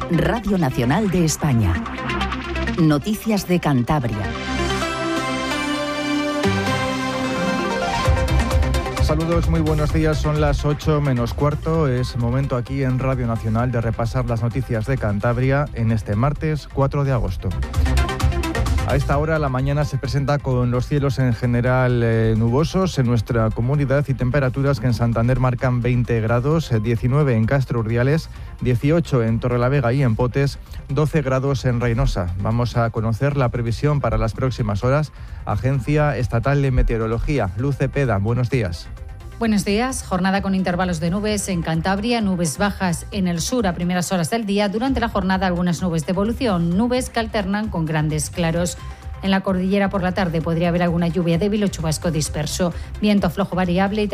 Radio Nacional de España. Noticias de Cantabria. Saludos, muy buenos días. Son las 8 menos cuarto. Es momento aquí en Radio Nacional de repasar las noticias de Cantabria en este martes 4 de agosto. A esta hora la mañana se presenta con los cielos en general nubosos en nuestra comunidad y temperaturas que en Santander marcan 20 grados, 19 en Castro Urdiales, 18 en Torrelavega y en Potes, 12 grados en Reynosa. Vamos a conocer la previsión para las próximas horas. Agencia Estatal de Meteorología. Luz Cepeda, buenos días. Buenos días. Jornada con intervalos de nubes en Cantabria, nubes bajas en el sur a primeras horas del día. Durante la jornada algunas nubes de evolución, nubes que alternan con grandes claros. En la cordillera por la tarde podría haber alguna lluvia débil o chubasco disperso. Viento flojo variable y